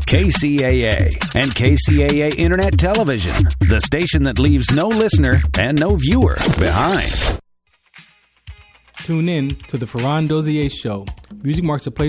KCAA and KCAA Internet Television, the station that leaves no listener and no viewer behind. Tune in to the Ferran Dozier Show. Music marks a place